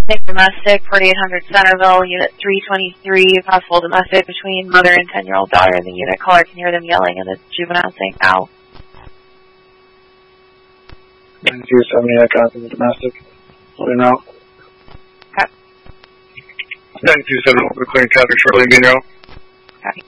Domestic, 4800 Centerville, Unit 323, possible domestic between mother and 10-year-old daughter in the unit. Caller can hear them yelling and the juvenile saying, ow. 9270, I got the domestic. Holding out. Okay. 9270, we'll be clearing traffic shortly, being out.